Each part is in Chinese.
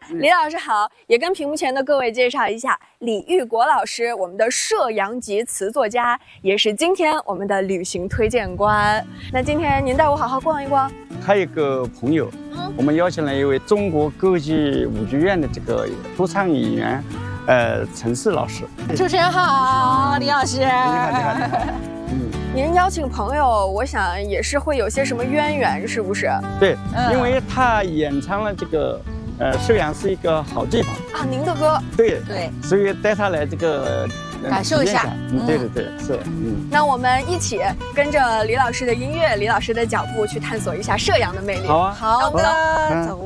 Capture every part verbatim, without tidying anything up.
李老师好，也跟屏幕前的各位介绍一下，李玉国老师，我们的摄阳籍词作家，也是今天我们的旅行推荐官。那今天您带我好好逛一逛。 还有一个朋友，嗯、我们邀请了一位中国歌剧舞剧院的这个独唱演员，呃，陈四老师。 主持人好，李老师。你好，你好，你好。 嗯，您邀请朋友，我想也是会有些什么渊源，是不是？ 对，嗯、因为他演唱了这个。呃，摄阳是一个好地方啊，您的歌。 对对， 所以带他来这个、 呃、感受一下。 嗯，对对对，是。 嗯，那我们一起跟着李老师的音乐、李老师的脚步去探索一下摄阳的魅力。 好啊， 好的， 嗯、 走。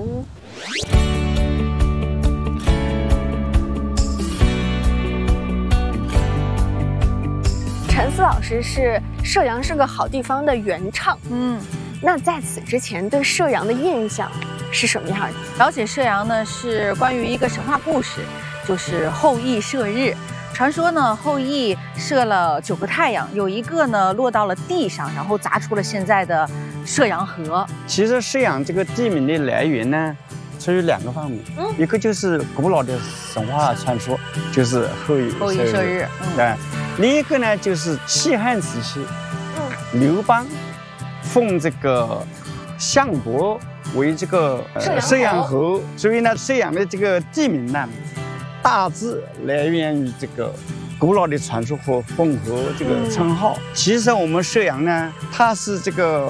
陈思老师是摄阳是个好地方的原唱。 嗯， 那在此之前对摄阳的印象是什么样的？ 了解摄阳呢，是关于一个神话故事，就是后羿射日。传说呢，后羿射了九个太阳，有一个呢落到了地上，然后砸出了现在的摄阳河。 其实摄阳这个地名的来源呢，出于两个方面，嗯，一个就是古老的神话传说，就是后羿后羿射日， 嗯，对。另一个呢，就是西汉时期，嗯，刘邦奉这个相国为这个呃摄阳侯，所以呢，摄阳的这个地名呢，大致来源于这个古老的传说和封侯这个称号。嗯、其实我们摄阳呢，它是这个